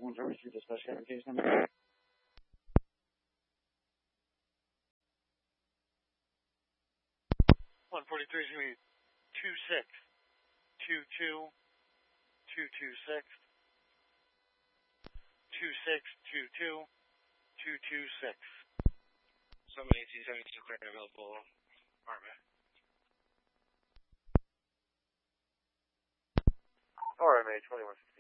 142, dispatch case number. 143 is going to be 2622 226 2622 226. Summit 1872 clear available. Army. RMA 21.